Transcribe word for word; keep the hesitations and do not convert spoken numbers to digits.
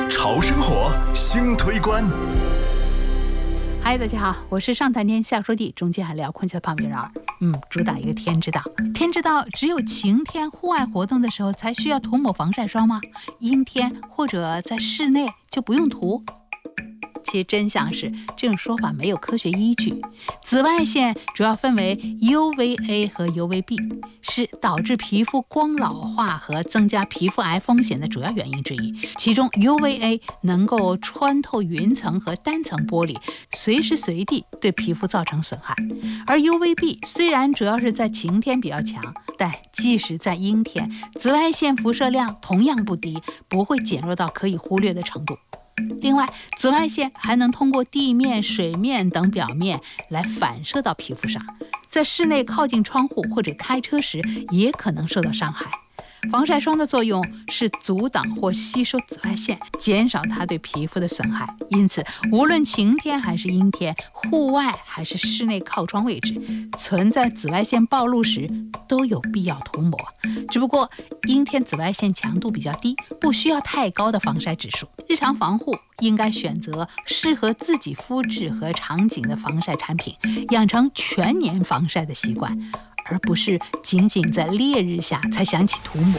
潮生活新推关。 嗨，大家好，我是上谈天下说地中间还聊坤气的胖明儿。嗯，主打一个天之道。天之道只有晴天户外活动的时候才需要涂抹防晒霜吗？阴天或者在室内就不用涂？其实真相是这种说法没有科学依据。紫外线主要分为 U V A 和 U V B， 是导致皮肤光老化和增加皮肤癌风险的主要原因之一。其中 U V A 能够穿透云层和单层玻璃，随时随地对皮肤造成损害。而 U V B 虽然主要是在晴天比较强，但即使在阴天，紫外线辐射量同样不低，不会减弱到可以忽略的程度。另外，紫外线还能通过地面、水面等表面来反射到皮肤上，在室内靠近窗户或者开车时也可能受到伤害。防晒霜的作用是阻挡或吸收紫外线，减少它对皮肤的损害。因此，无论晴天还是阴天，户外还是室内靠窗位置，存在紫外线暴露时都有必要涂抹。只不过阴天紫外线强度比较低，不需要太高的防晒指数。日常防护应该选择适合自己肤质和场景的防晒产品，养成全年防晒的习惯，而不是仅仅在烈日下才想起涂抹。